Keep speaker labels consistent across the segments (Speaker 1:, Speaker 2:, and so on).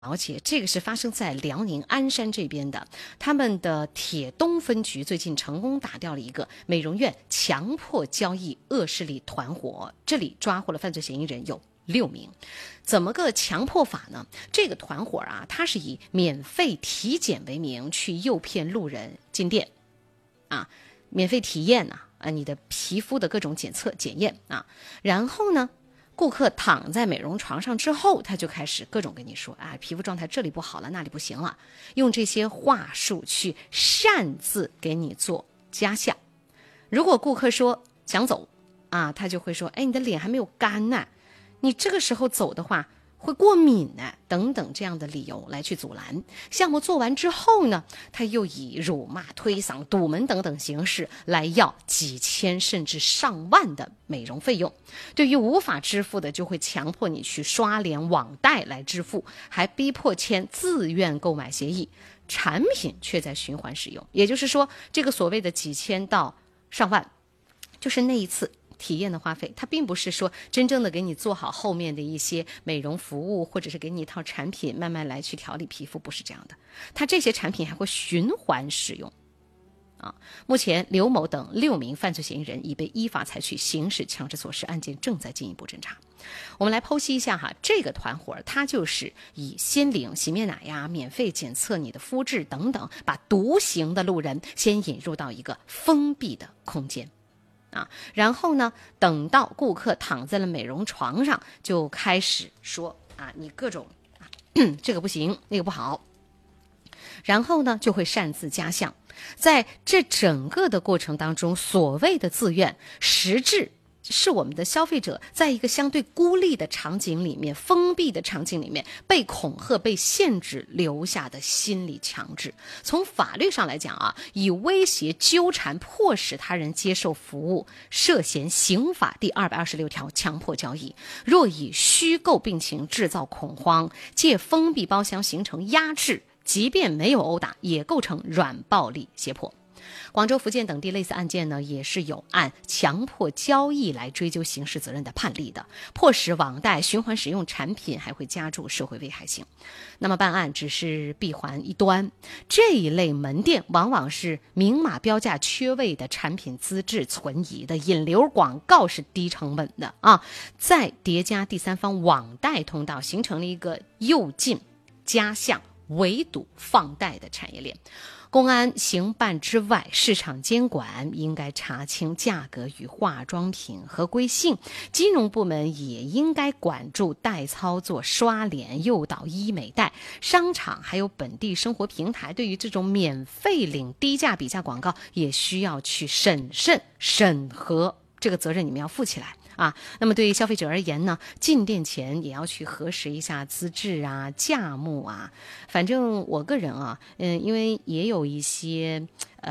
Speaker 1: 了解，这个是发生在辽宁鞍山这边的，他们的铁东分局最近成功打掉了一个美容院强迫交易恶势力团伙，这里抓获了犯罪嫌疑人有6名。怎么个强迫法呢？这个团伙啊，它是以免费体检为名去诱骗路人进店啊，免费体验你的皮肤的各种检测检验啊，然后呢，顾客躺在美容床上之后，他就开始各种跟你说皮肤状态这里不好了，那里不行了，用这些话术去擅自给你做加项。如果顾客说想走他就会说你的脸还没有干呢，你这个时候走的话会过敏呢，等等这样的理由来去阻拦。项目做完之后呢，他又以辱骂、推搡、堵门等等形式来要几千甚至上万的美容费用。对于无法支付的，就会强迫你去刷脸网贷来支付，还逼迫签自愿购买协议，产品却在循环使用。也就是说，这个所谓的几千到上万，就是那一次体验的花费，它并不是说真正的给你做好后面的一些美容服务，或者是给你一套产品慢慢来去调理皮肤，不是这样的。它这些产品还会循环使用目前刘某等6名犯罪嫌疑人已被依法采取刑事强制措施，案件正在进一步侦查。我们来剖析一下这个团伙它就是以先领洗面奶呀、免费检测你的肤质等等，把独行的路人先引入到一个封闭的空间然后呢，等到顾客躺在了美容床上，就开始说你各种这个不行，那个不好，然后呢就会擅自加项。在这整个的过程当中，所谓的自愿，实质是我们的消费者在一个相对孤立的场景里面、封闭的场景里面被恐吓、被限制留下的心理强制。从法律上来讲以威胁、纠缠、迫使他人接受服务，涉嫌刑法第226条强迫交易。若以虚构病情制造恐慌，借封闭包厢形成压制，即便没有殴打，也构成软暴力胁迫。广州、福建等地类似案件呢，也是有按强迫交易来追究刑事责任的判例的。迫使网贷循环使用产品，还会加重社会危害性。那么办案只是闭环一端，这一类门店往往是明码标价缺位的，产品资质存疑的，引流广告是低成本的再叠加第三方网贷通道，形成了一个诱进、加项、围堵、放贷的产业链。公安刑办之外，市场监管应该查清价格与化妆品合规性，金融部门也应该管住代操作、刷脸、诱导医美贷，商场还有本地生活平台对于这种免费领低价比价广告也需要去审慎审核，这个责任你们要负起来那么对于消费者而言呢，进店前也要去核实一下资质价目反正我个人因为也有一些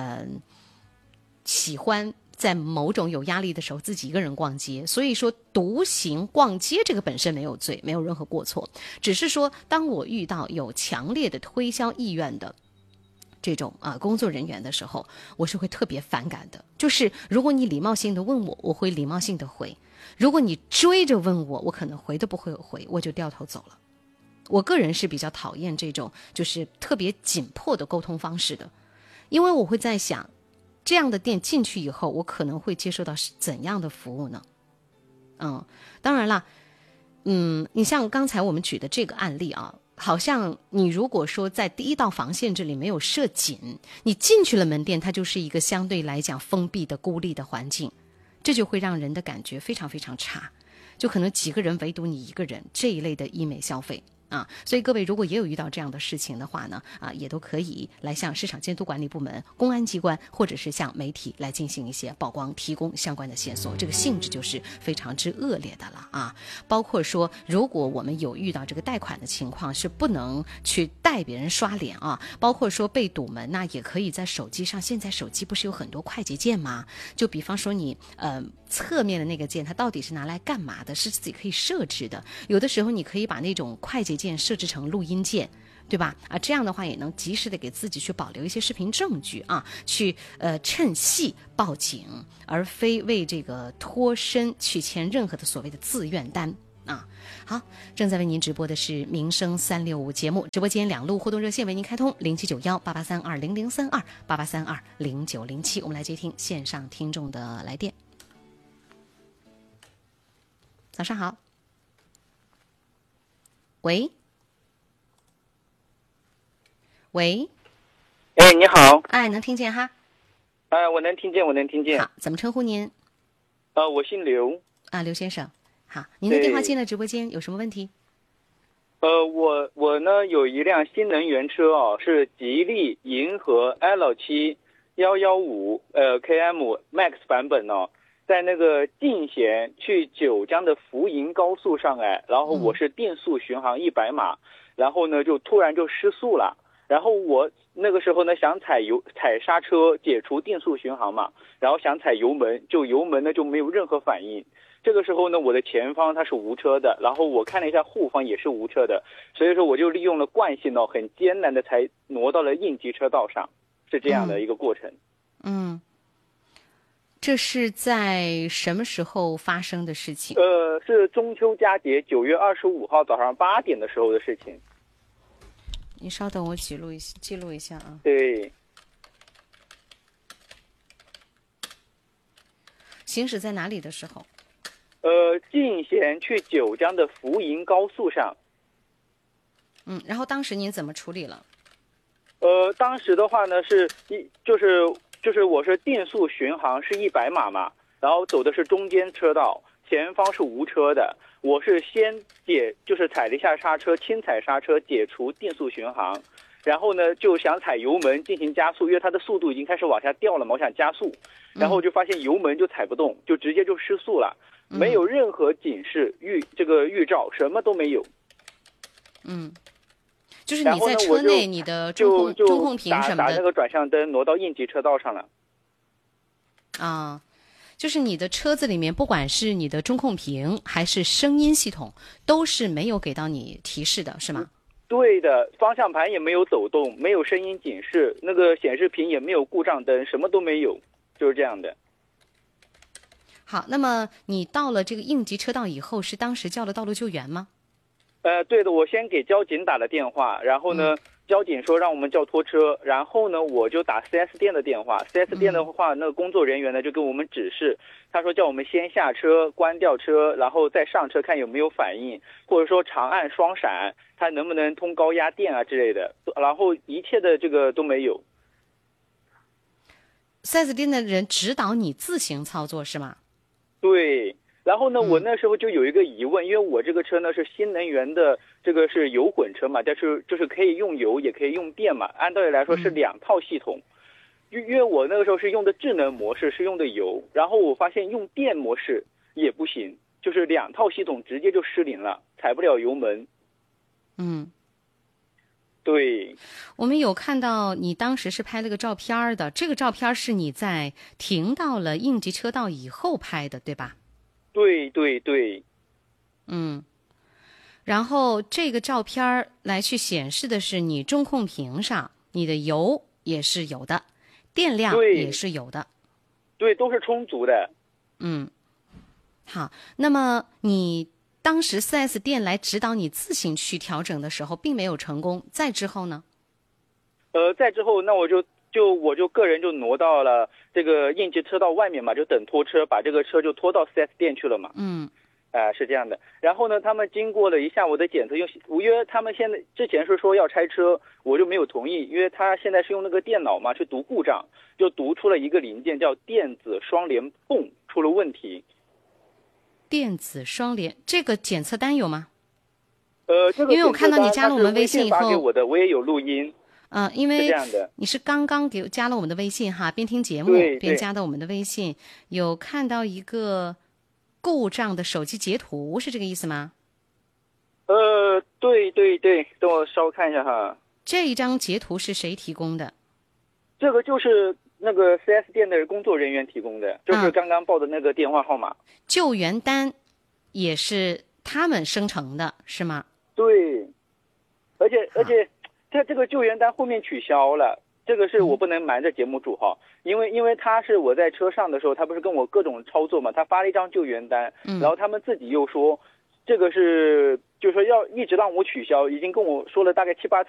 Speaker 1: 喜欢在某种有压力的时候自己一个人逛街，所以说独行逛街这个本身没有罪，没有任何过错，只是说当我遇到有强烈的推销意愿的这种工作人员的时候，我是会特别反感的。就是如果你礼貌性的问我，我会礼貌性的回；如果你追着问我，我可能回都不会回，我就掉头走了。我个人是比较讨厌这种就是特别紧迫的沟通方式的，因为我会在想，这样的店进去以后，我可能会接受到怎样的服务呢？当然了，你像刚才我们举的这个案例好像你如果说在第一道防线这里没有设紧，你进去了门店，它就是一个相对来讲封闭的孤立的环境，这就会让人的感觉非常非常差，就可能几个人唯独你一个人，这一类的医美消费所以各位如果也有遇到这样的事情的话呢也都可以来向市场监督管理部门、公安机关或者是向媒体来进行一些曝光，提供相关的线索，这个性质就是非常之恶劣的了包括说如果我们有遇到这个贷款的情况，是不能去带别人刷脸包括说被堵门，那也可以在手机上，现在手机不是有很多快捷键吗？就比方说你侧面的那个键它到底是拿来干嘛的，是自己可以设置的，有的时候你可以把那种快捷键设置成录音键，对吧？这样的话也能及时的给自己去保留一些视频证据去趁隙报警，而非为这个脱身去签任何的所谓的自愿单啊。好，正在为您直播的是《民生365》节目，直播间2路互动热线为您开通，07918832003288320907，我们来接听线上听众的来电。早上好，喂，喂，
Speaker 2: 哎，你好，
Speaker 1: 哎，能听见哈？
Speaker 2: 我能听见，我能听见。
Speaker 1: 好，怎么称呼您？
Speaker 2: 我姓刘。
Speaker 1: 啊，刘先生。好，您的电话进了直播间，有什么问题？
Speaker 2: 我呢有一辆新能源车哦，是吉利银河 L7 115KM Max 版本哦，在那个进贤去九江的福银高速上然后我是定速巡航100码，然后呢就突然就失速了，然后我那个时候呢想踩刹车解除定速巡航嘛，然后想踩油门，油门呢就没有任何反应。这个时候呢，我的前方它是无车的，然后我看了一下后方也是无车的，所以说我就利用了惯性呢，很艰难的才挪到了应急车道上，是这样的一个过程。
Speaker 1: 这是在什么时候发生的事情？
Speaker 2: 是中秋佳节9月25号早上8点的时候的事情。
Speaker 1: 你稍等，我记录一下啊。
Speaker 2: 对。
Speaker 1: 行驶在哪里的时候？
Speaker 2: 进贤去九江的福银高速上。
Speaker 1: 然后当时您怎么处理了？
Speaker 2: 当时的话呢就是我是定速巡航是100码嘛，然后走的是中间车道，前方是无车的，我是先就是踩了一下刹车，轻踩刹车解除定速巡航，然后呢就想踩油门进行加速，因为它的速度已经开始往下掉了嘛，我想加速，然后就发现油门就踩不动，就直接就失速了，没有任何警示预兆，什么都没有。
Speaker 1: 就是你在车内，你的中控屏什么的
Speaker 2: 打那个转向灯挪到应急车道上了。
Speaker 1: 啊，就是你的车子里面，不管是你的中控屏还是声音系统，都是没有给到你提示的，是吗？
Speaker 2: 对的，方向盘也没有抖动，没有声音警示，那个显示屏也没有故障灯，什么都没有，就是这样的。
Speaker 1: 好，那么你到了这个应急车道以后，是当时叫了道路救援吗？
Speaker 2: 对的，我先给交警打了电话，然后呢，交警说让我们叫拖车，然后呢，我就打 4S 店的电话，4S 店的话，那个工作人员呢就给我们指示，他说叫我们先下车，关掉车，然后再上车看有没有反应，或者说长按双闪，它能不能通高压电啊之类的，然后一切的这个都没有。
Speaker 1: 4S 店的人指导你自行操作是吗？
Speaker 2: 对。然后呢，我那时候就有一个疑问，因为我这个车呢是新能源的，这个是油混车嘛，但是就是可以用油也可以用电嘛，按道理来说是2套系统。因为我那个时候是用的智能模式，是用的油，然后我发现用电模式也不行，就是2套系统直接就失灵了，踩不了油门。对。
Speaker 1: 我们有看到你当时是拍了个照片的，这个照片是你在停到了应急车道以后拍的，对吧？
Speaker 2: 对对对。
Speaker 1: 然后这个照片来去显示的是你中控屏上你的油也是有的，电量也是有的。
Speaker 2: 对，都是充足的。
Speaker 1: 好，那么你当时 4S 店来指导你自行去调整的时候并没有成功，再之后呢？
Speaker 2: 再之后那我就个人就挪到了这个应急车道外面嘛，就等拖车，把这个车就拖到 4S 店去了嘛。是这样的。然后呢，他们经过了一下我的检测，因为他们之前是说要拆车，我就没有同意，因为他现在是用那个电脑嘛去读故障，就读出了一个零件叫电子双联泵出了问题。
Speaker 1: 电子双联这个检测单有吗？
Speaker 2: 这个
Speaker 1: 因为我看到你加了我们微信以后，
Speaker 2: 发给我的，我也有录音。
Speaker 1: 因为
Speaker 2: 这样的，
Speaker 1: 你是刚刚加了我们的微信哈，边听节目边加的我们的微信，有看到一个故障的手机截图，是这个意思吗？
Speaker 2: 对对对，等我稍看一下哈。
Speaker 1: 这一张截图是谁提供的？
Speaker 2: 这个就是那个 4S 店的工作人员提供的，就是刚刚报的那个电话号码。
Speaker 1: 救援单也是他们生成的，是吗？
Speaker 2: 对，而且他这个救援单后面取消了，这个是我不能瞒着节目组哈，因为他是我在车上的时候，他不是跟我各种操作嘛，他发了一张救援单，然后他们自己又说这个是就是说要一直让我取消，已经跟我说了大概7、8次。